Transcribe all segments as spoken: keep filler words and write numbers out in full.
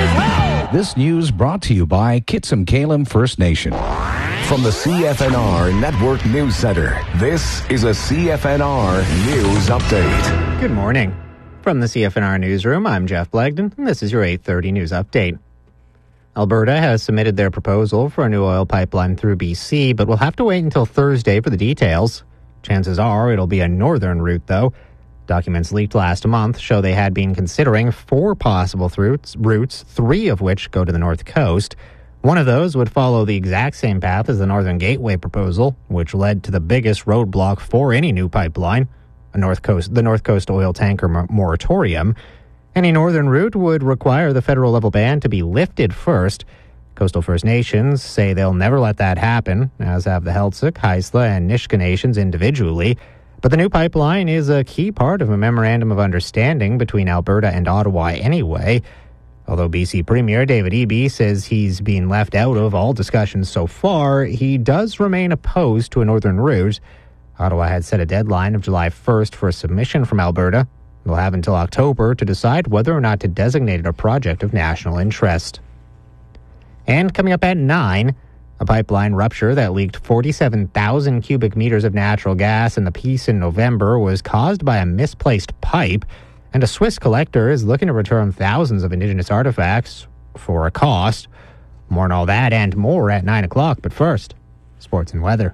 This news brought to you by Kitsum-Kalem First Nation. From the C F N R Network News Center, this is a C F N R News Update. Good morning. From the C F N R Newsroom, I'm Jeff Blagden, and this is your eight thirty News Update. Alberta has submitted their proposal for a new oil pipeline through B C, but we'll have to wait until Thursday for the details. Chances are it'll be a northern route, though. Documents leaked last month show they had been considering four possible routes, routes, three of which go to the north coast. One of those would follow the exact same path as the Northern Gateway proposal, which led to the biggest roadblock for any new pipeline, a North Coast, the North Coast oil tanker moratorium. Any northern route would require the federal level ban to be lifted first. Coastal First Nations say they'll never let that happen, as have the Heiltsuk, Haisla, and Nisga'a Nations individually. But the new pipeline is a key part of a memorandum of understanding between Alberta and Ottawa anyway. Although B C Premier David Eby says he's been left out of all discussions so far, he does remain opposed to a northern route. Ottawa had set a deadline of July first for a submission from Alberta. They'll have until October to decide whether or not to designate it a project of national interest. And coming up at nine, a pipeline rupture that leaked forty-seven thousand cubic meters of natural gas in the Peace in November was caused by a misplaced pipe, and a Swiss collector is looking to return thousands of Indigenous artifacts for a cost. More on all that and more at nine o'clock, but first, sports and weather.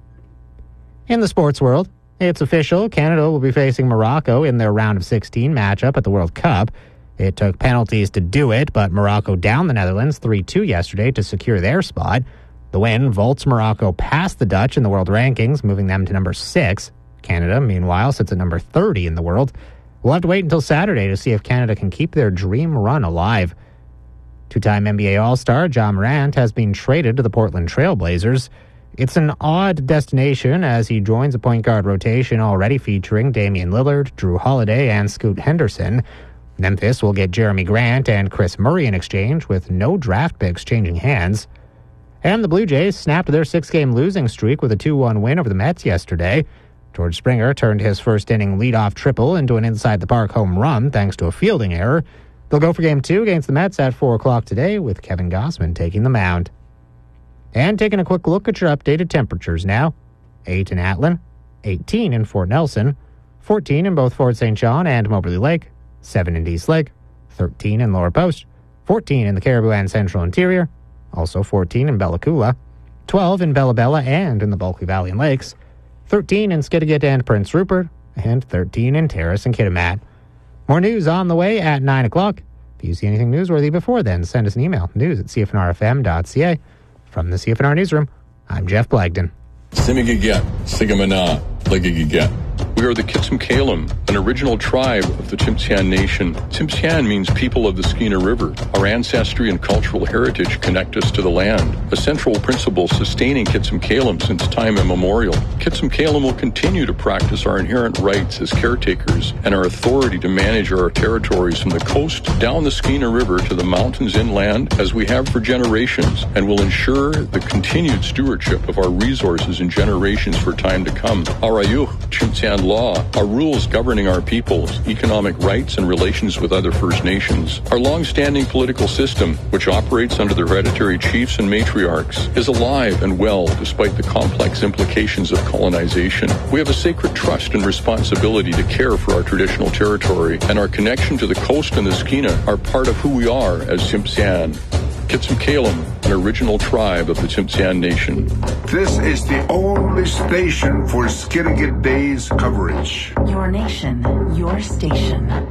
In the sports world, it's official. Canada will be facing Morocco in their round of sixteen matchup at the World Cup. It took penalties to do it, but Morocco downed the Netherlands three two yesterday to secure their spot. The win vaults Morocco past the Dutch in the world rankings, moving them to number six. Canada, meanwhile, sits at number thirty in the world. We'll have to wait until Saturday to see if Canada can keep their dream run alive. Two-time N B A All-Star Ja Morant has been traded to the Portland Trail Blazers. It's an odd destination as he joins a point guard rotation already featuring Damian Lillard, Drew Holiday, and Scoot Henderson. Memphis will get Jeremy Grant and Chris Murray in exchange, with no draft picks changing hands. And the Blue Jays snapped their six-game losing streak with a two one win over the Mets yesterday. George Springer turned his first-inning leadoff triple into an inside-the-park home run thanks to a fielding error. They'll go for Game two against the Mets at four o'clock today, with Kevin Gausman taking the mound. And taking a quick look at your updated temperatures now. eight in Atlin, eighteen in Fort Nelson, fourteen in both Fort Saint John and Moberly Lake, seven in East Lake, thirteen in Lower Post, fourteen in the Caribou and Central Interior, also fourteen in Bella Coola, twelve in Bella Bella and in the Bulkley Valley and Lakes, thirteen in Skidegate and Prince Rupert, and thirteen in Terrace and Kitimat. More news on the way at nine o'clock. If you see anything newsworthy before then, send us an email, news at c f n r f m dot c a. From the C F N R Newsroom, I'm Jeff Blagden. Simigiget, Sigamana, Ligigiget. We are the Kitsum-Kalem, an original tribe of the Tsimshian Nation. Tsimshian means people of the Skeena River. Our ancestry and cultural heritage connect us to the land, a central principle sustaining Kitsum-Kalem since time immemorial. Kitsum-Kalem will continue to practice our inherent rights as caretakers and our authority to manage our territories from the coast down the Skeena River to the mountains inland, as we have for generations, and will ensure the continued stewardship of our resources in generations for time to come. Our Ayuh, Tsimshian law, our rules governing our peoples, economic rights, and relations with other First Nations. Our long-standing political system, which operates under the hereditary chiefs and matriarchs, is alive and well despite the complex implications of colonization. We have a sacred trust and responsibility to care for our traditional territory, and our connection to the coast and the Skeena are part of who we are as Tsimshian. Kitsum-Kalem, an original tribe of the Tsimshian Nation. This is the only station for Skidegate Days coverage. Your nation, your station.